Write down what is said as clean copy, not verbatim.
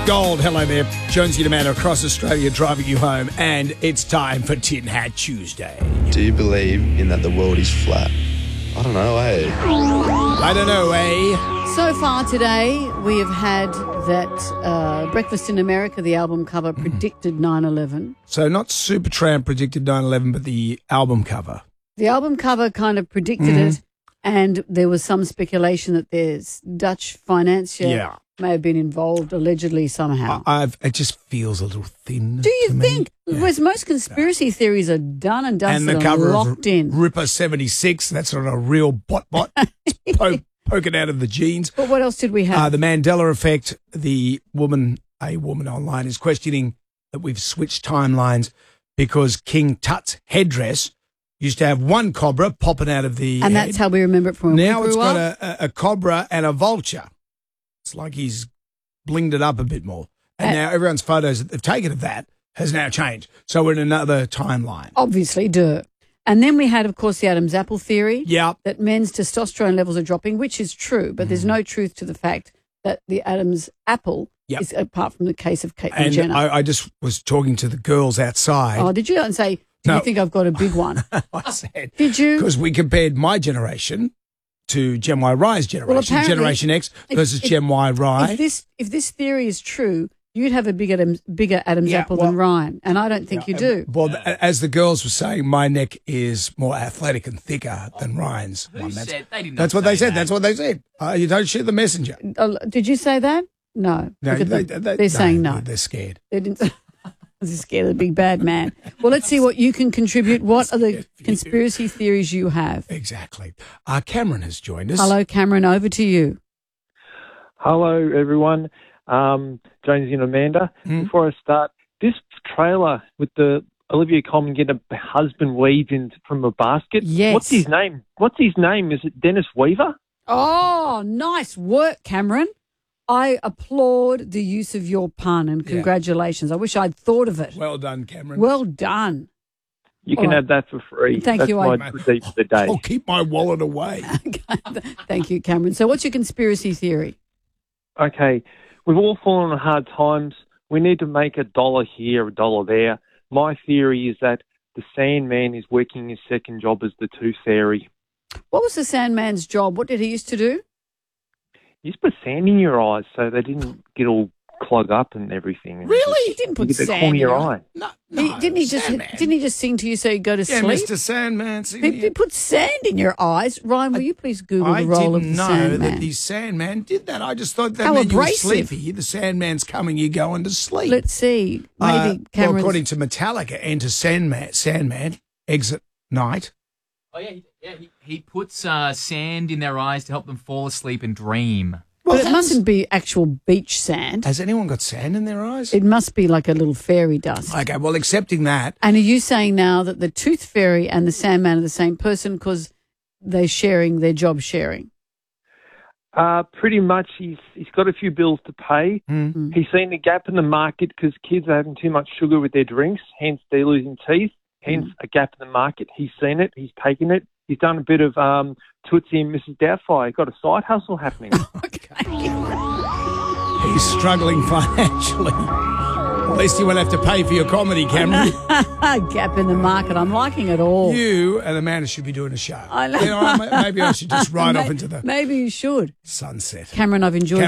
Gold. Hello there. Jonesy and Amanda across Australia driving you home, and it's time for Tin Hat Tuesday. Do you believe in that the world is flat? I don't know, eh? I don't know, eh? So far today, we have had that Breakfast in America, the album cover, predicted 9/11. So not Supertramp predicted 9/11, but the album cover. The album cover kind of predicted it, and there was some speculation that there's Dutch financier may have been involved allegedly somehow. It just feels a little thin. Do you to think? Me. Yeah. Whereas most conspiracy theories are done and dusted And the cover locked of in. Ripper 76, that's not a real bot. It's poking out of the jeans. But what else did we have? The Mandela effect. A woman online is questioning that we've switched timelines because King Tut's headdress used to have one cobra popping out of the and head. that's how we remember it from when Now we it's grew got up. a cobra and a vulture. It's like he's blinged it up a bit more. And now everyone's photos that they've taken of that has now changed. So we're in another timeline. Obviously, duh. And then we had, of course, the Adam's apple theory. Yeah. That men's testosterone levels are dropping, which is true, but there's no truth to the fact that the Adam's apple is, apart from the case of Caitlyn Jenner. I just was talking to the girls outside. Oh, did you? And say, do you think I've got a big one? I said. Did you? Because we compared my generation to Gen Y Rye's generation, Well, Generation X versus Gen Y Rye. If this theory is true, you'd have a bigger Adam's apple than Ryan, and I don't think you do. Well, as the girls were saying, my neck is more athletic and thicker than Ryan's. That's what they said. That's what they said. You don't shoot the messenger. Did you say that? No. No, they're saying no. They're scared. They didn't. They're scared of the big bad man. Well, let's see what you can contribute. What are the conspiracy theories you have? Exactly. Cameron has joined us. Hello, Cameron. Over to you. Hello, everyone. Jonesy and Amanda. Before I start, this trailer with the Olivia Colman getting a husband weeds in from a basket. Yes. What's his name? Is it Dennis Weaver? Oh, nice work, Cameron. I applaud the use of your pun and congratulations. I wish I'd thought of it. Well done, Cameron. Well done. You can have that for free. Thank you. That's my receipt for the day. I'll keep my wallet away. Thank you, Cameron. So what's your conspiracy theory? Okay. We've all fallen on hard times. We need to make $1 here, $1 there. My theory is that the Sandman is working his second job as the Tooth Fairy. What was the Sandman's job? What did he used to do? You just put sand in your eyes so they didn't get all clogged up and everything. Really? He didn't put sand in your eye. No, didn't he just sing to you so you go to sleep? Mr. Sandman. He put sand in your eyes. Ryan, will you please Google the role of the Sandman? I didn't know that the Sandman did that. I just thought that meant you were sleepy. The Sandman's coming, you're going to sleep. Let's see. Maybe Cameron's... Well, according to Metallica, enter Sandman, exit night. Oh, yeah, he puts sand in their eyes to help them fall asleep and dream. Well, it mustn't be actual beach sand. Has anyone got sand in their eyes? It must be like a little fairy dust. Okay, well, accepting that. And are you saying now that the Tooth Fairy and the Sandman are the same person because they're sharing their job sharing? Pretty much. He's got a few bills to pay. Mm-hmm. He's seen a gap in the market because kids are having too much sugar with their drinks, hence they're losing teeth. Hence a gap in the market. He's seen it. He's taken it. He's done a bit of Tootsie and Mrs. Doubtfire. He's got a side hustle happening. He's struggling financially. At least you won't have to pay for your comedy, Cameron. Gap in the market. I'm liking it all. You and Amanda should be doing a show. I know. Maybe I should just ride off into the Maybe you should. sunset. Cameron, I've enjoyed